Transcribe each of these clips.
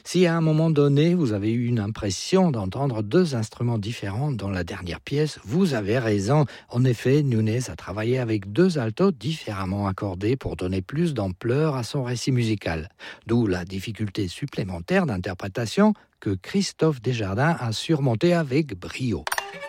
Si à un moment donné, vous avez eu une impression d'entendre deux instruments différents dans la dernière pièce, vous avez raison. En effet, Nunes a travaillé avec deux altos différemment accordés pour donner plus d'ampleur à son récit musical. D'où la difficulté supplémentaire d'interprétation que Christophe Desjardins a surmonté avec brio.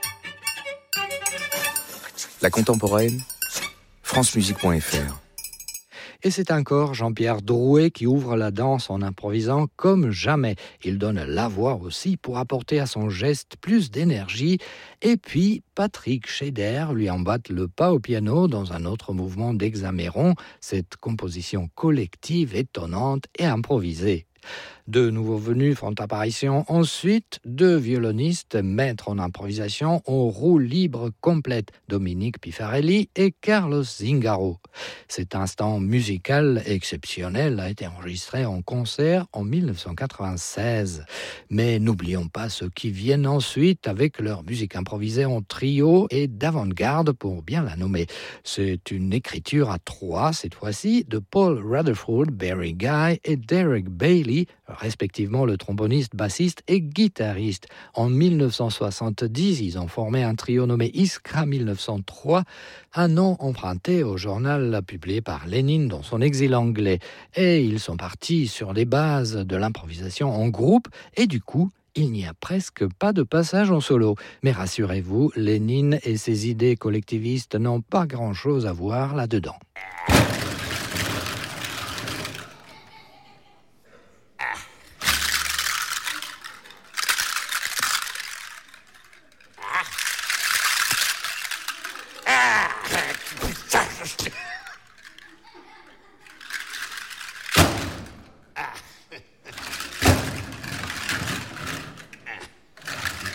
La contemporaine, francemusique.fr. Et c'est encore Jean-Pierre Drouet qui ouvre la danse en improvisant comme jamais. Il donne la voix aussi pour apporter à son geste plus d'énergie. Et puis, Patrick Scheder lui emboîte le pas au piano dans un autre mouvement d'Hexaméron, cette composition collective étonnante et improvisée. Deux nouveaux venus font apparition ensuite, deux violonistes maîtres en improvisation en roue libre complète, Dominique Pifarelli et Carlos Zingaro. Cet instant musical exceptionnel a été enregistré en concert en 1996. Mais n'oublions pas ceux qui viennent ensuite avec leur musique improvisée en trio et d'avant-garde pour bien la nommer. C'est une écriture à trois cette fois-ci de Paul Rutherford, Barry Guy et Derek Bailey, respectivement le tromboniste, bassiste et guitariste. En 1970, ils ont formé un trio nommé Iskra 1903, un nom emprunté au journal publié par Lénine dans son exil anglais. Et ils sont partis sur les bases de l'improvisation en groupe et du coup, il n'y a presque pas de passage en solo. Mais rassurez-vous, Lénine et ses idées collectivistes n'ont pas grand-chose à voir là-dedans.